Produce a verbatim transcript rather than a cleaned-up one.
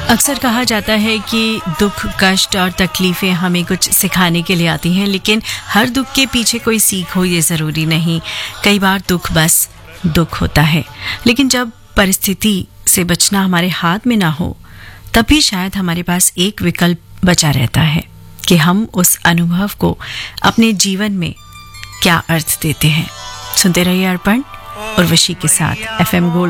अक्सर कहा जाता है कि दुख, कष्ट और तकलीफ़ें हमें कुछ सिखाने के लिए आती हैं, लेकिन हर दुख के पीछे कोई सीख हो ये ज़रूरी नहीं। कई बार दुख बस दुख होता है, लेकिन जब परिस्थिति से बचना हमारे हाथ में ना हो, तभी शायद हमारे पास एक विकल्प बचा रहता है कि हम उस अनुभव को अपने जीवन में क्या अर्थ देते हैं। सुनते रहिए अर्पण, उर्वशी के साथ एफ एम गोल्ड